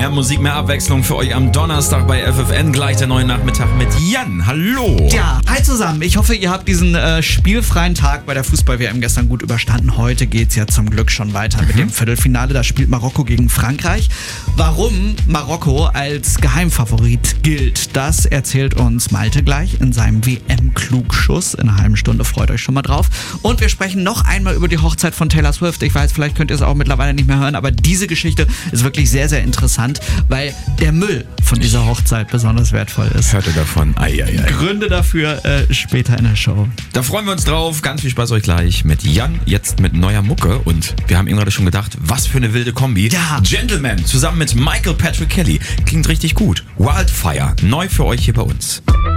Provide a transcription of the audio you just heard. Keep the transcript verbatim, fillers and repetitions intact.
Mehr Musik, mehr Abwechslung für euch am Donnerstag bei F F N. Gleich der neue Nachmittag mit Jan. Hallo. Ja, hi zusammen. Ich hoffe, ihr habt diesen äh, spielfreien Tag bei der Fußball-W M gestern gut überstanden. Heute geht's ja zum Glück schon weiter mhm. mit dem Viertelfinale. Da spielt Marokko gegen Frankreich. Warum Marokko als Geheimfavorit gilt, das erzählt uns Malte gleich in seinem W M-Klugschuss. In einer halben Stunde, freut euch schon mal drauf. Und wir sprechen noch einmal über die Hochzeit von Taylor Swift. Ich weiß, vielleicht könnt ihr es auch mittlerweile nicht mehr hören, aber diese Geschichte ist wirklich sehr, sehr interessant, weil der Müll von dieser Hochzeit besonders wertvoll ist. Hörte davon. Ei, ei, ei. Gründe dafür äh, später in der Show. Da freuen wir uns drauf. Ganz viel Spaß euch gleich mit Jan, jetzt mit neuer Mucke. Und wir haben eben gerade schon gedacht, was für eine wilde Kombi. Ja. Gentleman zusammen mit Michael Patrick Kelly. Klingt richtig gut. Wildfire, neu für euch hier bei uns.